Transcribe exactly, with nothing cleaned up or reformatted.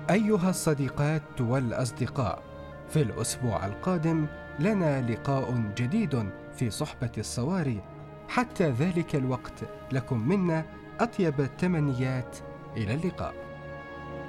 أيها الصديقات والأصدقاء، في الأسبوع القادم لنا لقاء جديد في صحبة الصواري. حتى ذلك الوقت لكم منا أطيب التمنيات. إلى اللقاء.